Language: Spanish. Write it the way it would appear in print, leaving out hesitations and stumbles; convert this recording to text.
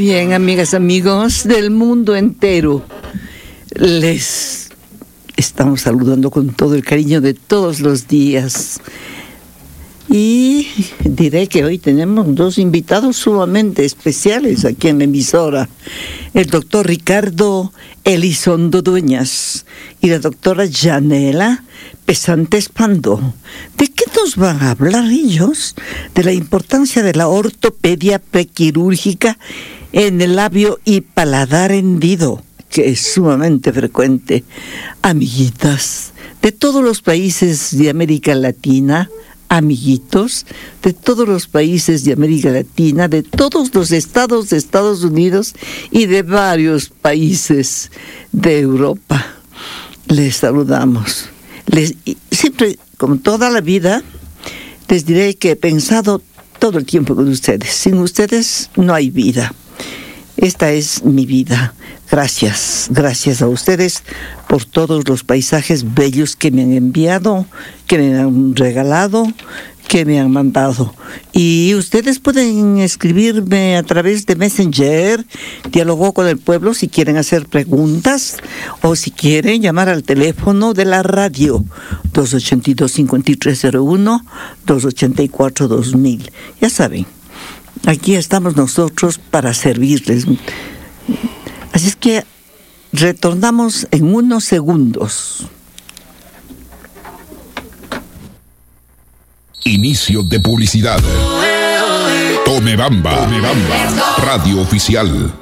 bien, amigas, amigos del mundo entero. Les estamos saludando con todo el cariño de todos los días. Y diré que hoy tenemos dos invitados sumamente especiales aquí en la emisora. El doctor Ricardo Elizondo Dueñas y la doctora Yanela Pesantes Pando. ¿De qué nos van a hablar ellos? De la importancia de la ortopedia prequirúrgica en el labio y paladar hendido, que es sumamente frecuente. Amiguitas de todos los países de América Latina, amiguitos de todos los países de América Latina, de todos los estados de Estados Unidos y de varios países de Europa, les saludamos. Siempre, como toda la vida, les diré que he pensado todo el tiempo con ustedes. Sin ustedes no hay vida. Esta es mi vida. Gracias a ustedes por todos los paisajes bellos que me han enviado, que me han regalado, que me han mandado. Y ustedes pueden escribirme a través de Messenger, Dialogó con el Pueblo, si quieren hacer preguntas o si quieren llamar al teléfono de la radio 282-5301, 284-2000. Ya saben, aquí estamos nosotros para servirles. Así es que retornamos en unos segundos. Inicio de publicidad. Tome Bamba, Radio Oficial.